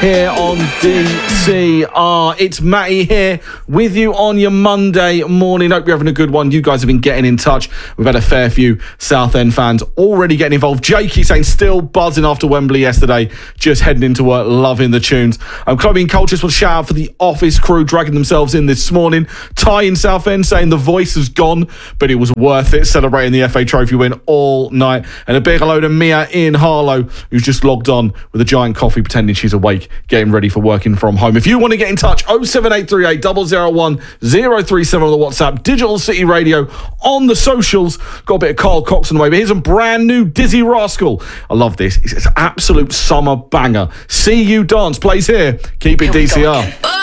here on DCR. It's Matty here with you on your Monday morning. Hope you're having a good one. You guys have been getting in touch. We've had a fair few Southend fans already getting involved. Jakey saying still buzzing after Wembley yesterday, just heading into work, loving the tunes. Chloe in Colchester will shout out for the office crew dragging themselves in this morning. Ty in Southend saying the voice has gone, but it was worth it, celebrating the FA Trophy win all night. And a big hello to Mia in Harlow, who's just logged on with a giant coffee pretending she's awake, getting ready for working from home. If you want to get in touch, 07838 001 037 on the WhatsApp, Digital City Radio on the socials. Got a bit of Carl Cox on the way, but here's a brand new Dizzy Rascal. I love this. It's an absolute summer banger. See You Dance plays here. Keep it DCR.